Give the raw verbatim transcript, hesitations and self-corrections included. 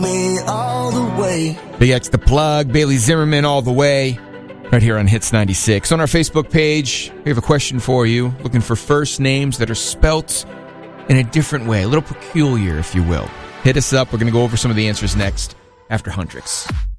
Me all the way. Big X The Plug, Bailey Zimmerman all the way. Right here on Hits ninety-six. On our Facebook page, we have a question for you. Looking for first names that are spelt in a different way. A little peculiar, if you will. Hit us up. We're going to go over some of the answers next after Hundrix.